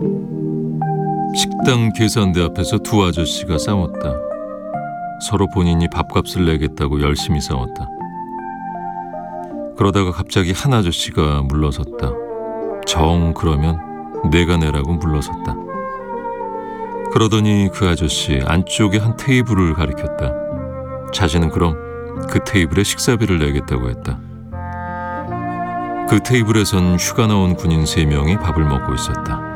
식당 계산대 앞에서 두 아저씨가 싸웠다. 서로 본인이 밥값을 내겠다고 열심히 싸웠다. 그러다가 갑자기 한 아저씨가 물러섰다. 정 그러면 내가 내라고 물러섰다. 그러더니 그 아저씨 안쪽에 한 테이블을 가리켰다. 자신은 그럼 그 테이블에 식사비를 내겠다고 했다. 그 테이블에선 휴가 나온 군인 3명이 밥을 먹고 있었다.